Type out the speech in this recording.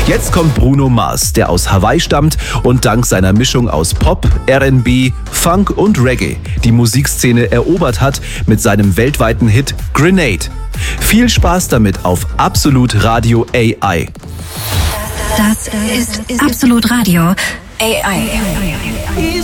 Jetzt kommt Bruno Mars, der aus Hawaii stammt und dank seiner Mischung aus Pop, R&B, Funk und Reggae die Musikszene erobert hat mit seinem weltweiten Hit Grenade. Viel Spaß damit auf Absolut Radio AI. Das ist Absolut Radio AI.